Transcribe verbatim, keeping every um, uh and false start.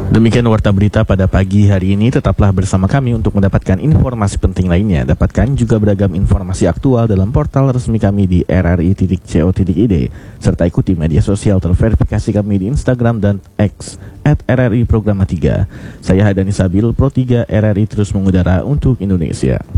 Demikian warta berita pada pagi hari ini. Tetaplah bersama kami untuk mendapatkan informasi penting lainnya. Dapatkan juga beragam informasi aktual dalam portal resmi kami di r r i titik co titik i d, serta ikuti media sosial terverifikasi kami di Instagram dan X at r r i programa tiga. Saya Hadani Sabil, Pro tiga R R I terus mengudara untuk Indonesia.